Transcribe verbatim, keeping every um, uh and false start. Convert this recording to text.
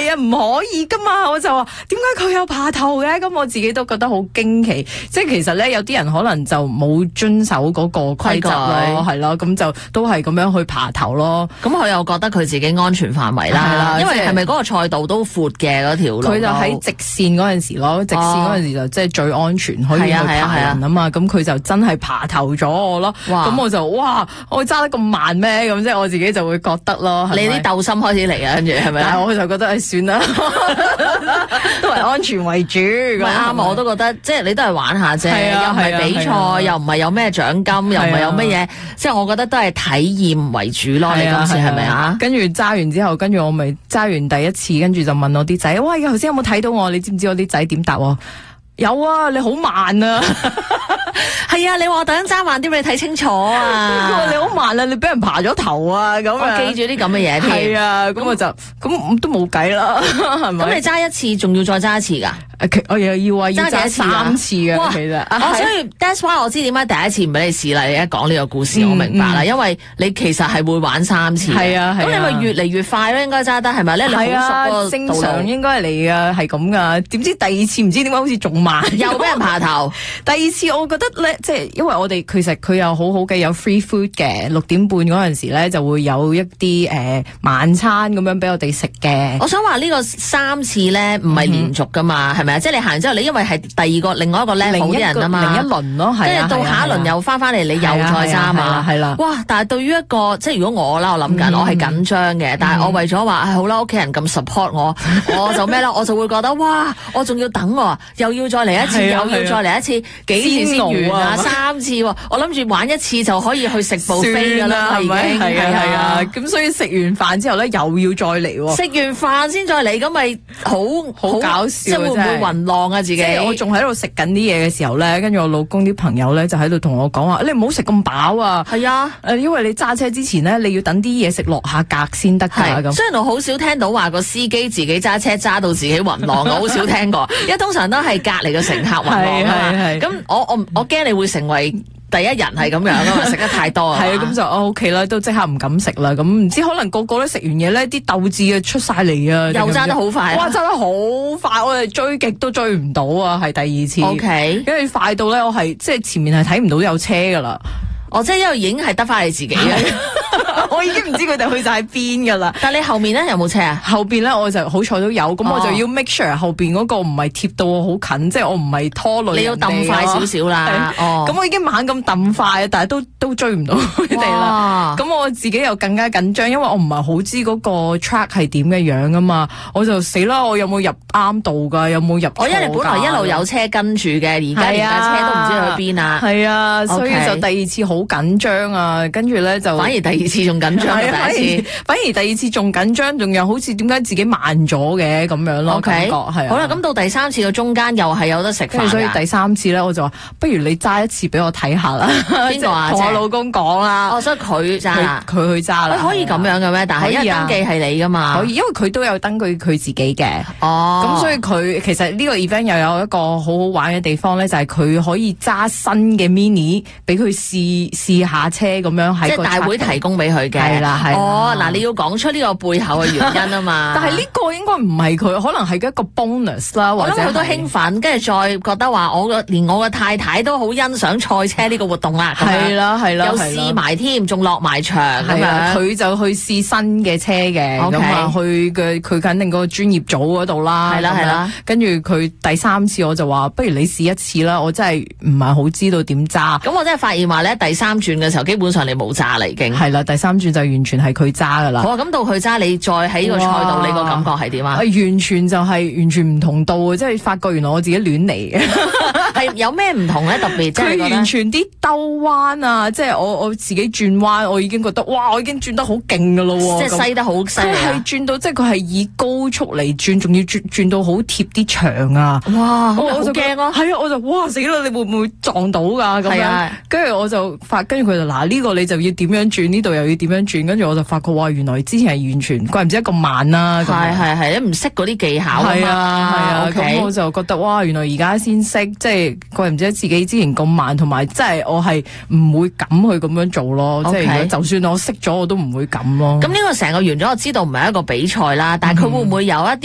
係啊，唔可以噶嘛。我就話點解佢有爬頭嘅？咁我自己都覺得好驚奇。即係其實咧，有啲人可能就冇遵守嗰個規則咯，係咯，咁就都係咁樣去爬頭咯。 咁佢又覺得佢自己安全範圍啦，係啦，因為係咪嗰個賽道都闊嘅嗰條路？ 佢就喺直線嗰陣時咯，直線嗰陣時就即係最安全可以去爬人啊嘛。咁佢就真係爬頭咗我咯。咁我就哇，我揸得咁慢咩？咁即係我自己就會覺得咯。 你啲鬥心開始嚟啊，跟住係咪？ 但係我就覺得誒，算啦，都係安全為主。 唔係啱，我都覺得即係你都係玩下啫，又唔係比賽，又唔係有咩獎金，又唔係有乜嘢，即係我覺得都係體驗為主咯。你今次係咪啊？ 跟住揸完之後，跟住我咪揸完第一次，跟住就問我啲仔，喂，頭先有冇睇到我？你知唔知我啲仔點答我？有啊，你好慢啊！ 係啊，你話我特登揸慢啲俾你睇清楚啊！ 你好慢啊，你俾人爬咗頭啊！咁我記住啲咁嘅嘢添。 係啊，咁我就咁都冇計啦，係咪？ 咁你揸一次，仲要再揸一次㗎？ 我又要啊，要揸三次嘅， 哇其實。 我所以 that's why 我知點解第一次唔俾你試啦。你一講呢個故事，我明白啦，因為你其實係會玩三次。 係啊， 咁你咪越嚟越快咯，應該揸得係咪咧？你好熟個正常應該嚟噶，係咁噶。點知第二次唔知點解好似仲慢， 又俾人爬頭。 第二次我覺得咧，即係因為我哋其實佢有好好嘅有 free food 嘅，六點半嗰陣時咧就會有一啲誒、呃、晚餐咁樣俾我哋食嘅。 我想話呢個三次咧唔係連續噶嘛，係咪啊？即係你行完之後，你因為係第二個另外一個 level 啲人啊嘛， 另一輪咯，係啊， 跟住到下一輪又翻翻嚟，你又再揸嘛， 係啦。 哇！但係對於一個即係如果我啦，我諗緊，我係緊張嘅，但係我為咗話好啦，屋企人咁 support 我，我就咩啦，我就會覺得哇，我仲要等喎，又要再嚟一次，又要再嚟一次，幾次先完啊？三次喎，我諗住玩一次就可以去食 buffet 㗎啦，已經係啊係啊。咁所以食完飯之後咧，又要再嚟喎。 食完飯先再嚟，咁咪好好搞笑， 即係會唔會暈浪啊自己？ 我仲喺度食緊啲嘢嘅時候咧，跟住我老公啲朋友咧就喺度同我講話：你唔好食咁飽啊！ 係啊， 誒，因為你揸車之前咧，你要等啲嘢食落下格先得㗎。咁雖然我好少聽到話個司機自己揸車揸到自己暈浪，我好少聽過，因為通常都係隔離嘅乘客暈浪啊嘛。咁我我我驚你會成為第一人係咁樣啊嘛，食得太多啊。 係啊，咁就 O K 啦，都即刻唔敢食啦。咁唔知可能個個都食完嘢咧，啲鬥志啊出晒嚟啊， 又揸得好快。 哇，揸得好快，我哋追極都追唔到啊，係第二次。 O K， 因為快到咧，我係即係前面係睇唔到有車噶啦。 哦，即係因為已經係得翻你自己啊。 我已經唔知佢哋去晒邊噶啦。 但係你後面咧有冇車啊？ 後邊咧我就好彩都有，咁、哦、我就要 make sure 後邊嗰個唔係貼到我好近，即係我唔係拖累人哋。你要揼快少少啦。哦， 咁我已經猛咁揼快，但係都都追唔到佢哋啦。咁我自己又更加緊張，因為我唔係好知嗰個 track 係點嘅樣啊嘛。我就死啦！我有冇入啱度㗎？有冇入？ 我因為本來一路有車跟住嘅，而家而家車都唔知去邊啊。 係啊，所以就第二次好緊張啊。跟住咧就反而第二次仲緊張。第一次， 反而第二次仲緊張，仲有好似點解自己慢咗嘅咁樣咯。感覺係。 好啦，咁到第三次嘅中間又係有得食飯， 所以第三次咧我就話，不如你揸一次俾我睇下啦。 邊個啊？ 同我老公講啦。 哦，所以佢揸啦， 佢去揸啦。 可以咁樣嘅咩？但係因為登記係你噶嘛。 可以，因為佢都有登記佢自己嘅。 哦。咁所以佢其實呢個 event 又有一個好好玩嘅地方咧，就係佢可以揸新嘅 mini 俾佢試試下車咁樣喺。 即係大會提供俾佢嘅。 係啦，係。 哦，嗱，你要講出呢個背後嘅原因啊嘛。 但係呢個應該唔係佢，可能係一個 bonus 啦，或者佢都興奮，跟住再覺得話我個連我嘅太太都好欣賞賽車呢個活動啦。 係啦，係啦， 又試埋添，仲落埋場咁樣。 佢就去試新嘅車嘅，咁啊去嘅佢肯定個專業組嗰度啦。 係啦，係啦。 跟住佢第三次我就話，不如你試一次啦。我真係唔係好知道點揸。 咁我真係發現話咧，第三轉嘅時候基本上你冇揸啦已經。 係啦，第三轉就完全係佢揸噶啦。 好啊，咁到佢揸，你再喺呢個賽道，你個感覺係點啊？ 完全就係完全唔同道啊！即係發覺原來我自己亂嚟嘅。 係有咩唔同咧？特別即係佢完全啲兜彎啊！即係我我自己轉彎，我已經覺得哇！我已經轉得好勁噶咯喎！ 即係西得好犀利。 佢係轉到即係佢係以高速嚟轉，仲要轉轉到好貼啲牆啊！ 哇！我好驚咯！係啊！我就哇死啦！你會唔會撞到㗎？咁樣跟住我就發，跟住佢就嗱呢個你就要點樣轉，呢度又要點樣轉，跟住我就發覺哇！原來之前係完全怪唔知一個慢啦。 係係係，你唔識嗰啲技巧啊嘛。 係啊係啊，咁我就覺得哇！原來而家先識，即係怪唔知自己之前咁慢，同埋即係我係唔會敢去咁樣做咯。即係如果就算我識咗，我都唔會敢咯。 咁呢個成個完咗，我知道唔係一個比賽啦，但係佢會唔會有一啲